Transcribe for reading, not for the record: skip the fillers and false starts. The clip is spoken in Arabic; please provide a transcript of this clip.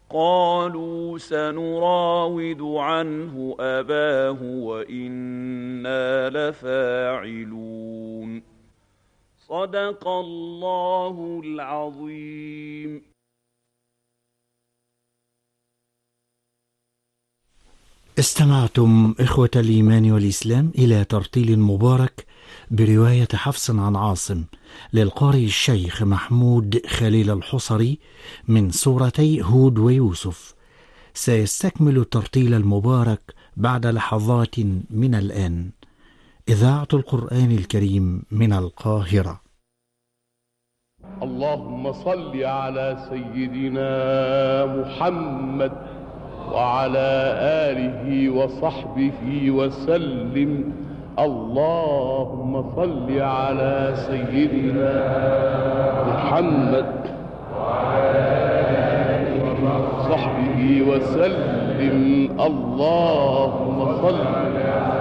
قالوا سنراود عنه أباه وإنا لفاعلون. صدق الله العظيم. استمعتم إخوة الإيمان والإسلام إلى ترتيل مبارك برواية حفص عن عاصم للقارئ الشيخ محمود خليل الحصري من سورتي هود ويوسف. سيستكمل الترتيل المبارك بعد لحظات من الآن. إذاعة القرآن الكريم من القاهرة. اللهم صل على سيدنا محمد وعلى آله وصحبه وسلم. اللهم صل على سيدنا محمد وعلى آله وصحبه وسلم. اللهم صل على